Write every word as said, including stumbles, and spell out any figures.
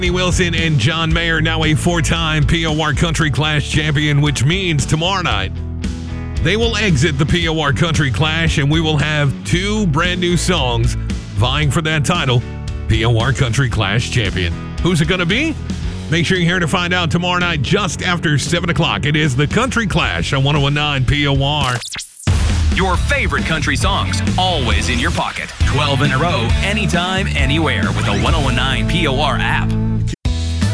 Danny Wilson and John Mayer, now a four-time P O R Country Clash champion, which means tomorrow night they will exit the P O R Country Clash, and we will have two brand new songs vying for that title, P O R Country Clash champion. Who's it going to be? Make sure you're here to find out tomorrow night just after seven o'clock. It is the Country Clash on one oh one nine P O R. Your favorite country songs, always in your pocket. twelve in a row, anytime, anywhere with the one oh one nine P O R app.